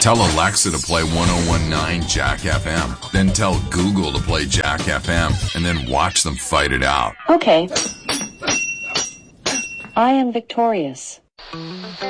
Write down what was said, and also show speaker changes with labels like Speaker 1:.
Speaker 1: Tell Alexa to play 1019 Jack FM. Then tell Google to play Jack FM. And then watch them fight it out.
Speaker 2: Okay. I am victorious.